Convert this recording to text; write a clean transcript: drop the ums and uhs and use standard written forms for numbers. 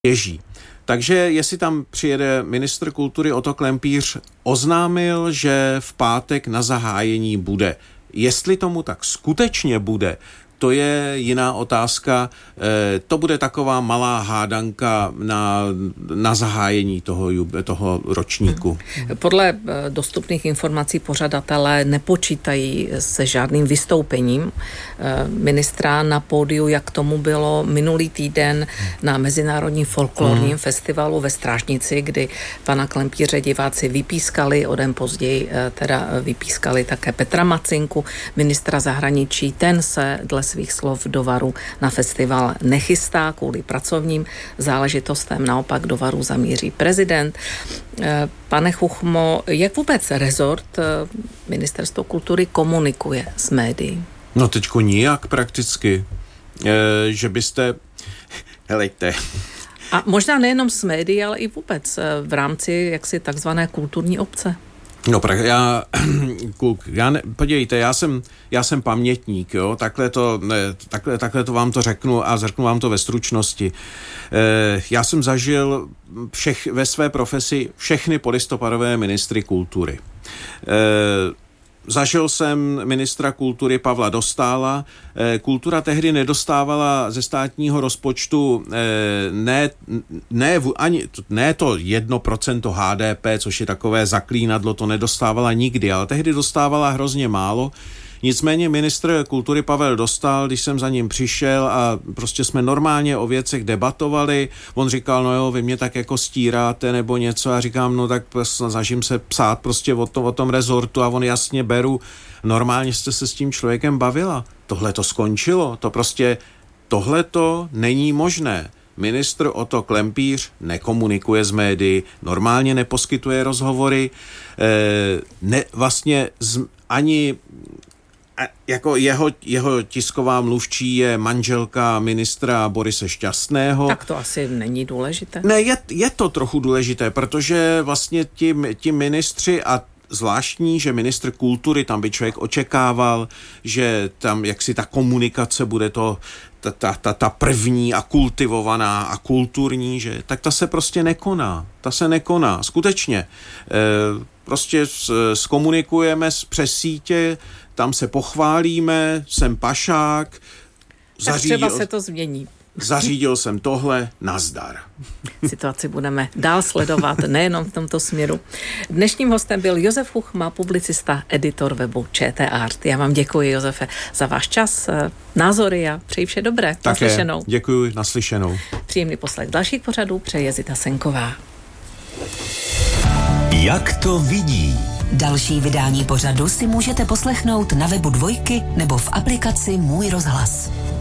běží. Takže jestli tam přijede ministr kultury Otto Klempíř, oznámil, že v pátek na zahájení bude. Jestli tomu tak skutečně bude, to je jiná otázka. To bude taková malá hádanka na zahájení toho ročníku. Podle dostupných informací pořadatelé nepočítají se žádným vystoupením ministra na pódiu, jak tomu bylo minulý týden na Mezinárodním folklorním festivalu ve Strážnici, kdy pana Klempíře diváci vypískali, o den později teda vypískali také Petra Macinku, ministra zahraničí. Ten se dle svých slov do Varu na festival nechystá kvůli pracovním záležitostem, naopak do Varu zamíří prezident. Pane Chuchmo, jak vůbec rezort Ministerstvo kultury komunikuje s médií? No teďko nijak prakticky, že byste, helejte. A možná nejenom s médií, ale i vůbec v rámci jaksi takzvané kulturní obce. No, podívejte, já jsem pamětník, jo, takhle to vám to řeknu a řeknu vám to ve stručnosti. Já jsem zažil ve své profesi všechny polistopadové ministry kultury. Zažil jsem ministra kultury Pavla Dostála. Kultura tehdy nedostávala ze státního rozpočtu ne to 1% HDP, což je takové zaklínadlo, to nedostávala nikdy, ale tehdy dostávala hrozně málo. Nicméně ministr kultury Pavel Dostál, když jsem za ním přišel a prostě jsme normálně o věcech debatovali, on říkal, no jo, vy mě tak jako stíráte nebo něco, a říkám, no tak snažím se psát prostě o tom rezortu, a on jasně beru, normálně jste se s tím člověkem bavila, tohle to skončilo, tohle to není možné. Ministr Otto Klempíř nekomunikuje s médií, normálně neposkytuje rozhovory, ani jako jeho tisková mluvčí je manželka ministra Borise Šťastného. Tak to asi není důležité. Ne, je to trochu důležité, protože vlastně ti ministři, a zvláštní, že ministr kultury, tam by člověk očekával, že tam jaksi ta komunikace bude ta první a kultivovaná a kulturní, že tak ta se prostě nekoná. Ta se nekoná, skutečně. Prostě zkomunikujeme přes sítě, tam se pochválíme, jsem pašák. Tak třeba se to změní. Zařídil jsem tohle, nazdar. Situaci budeme dál sledovat, nejenom v tomto směru. Dnešním hostem byl Josef Chuchma, publicista, editor webu ČT Art. Já vám děkuji, Josefe, za váš čas, názory a přeji vše dobré. Také, naslyšenou. Děkuji, naslyšenou. Příjemný poslech dalších pořadů přeje Zita Senková. Jak to vidí? Další vydání pořadu si můžete poslechnout na webu Dvojky nebo v aplikaci Můj rozhlas.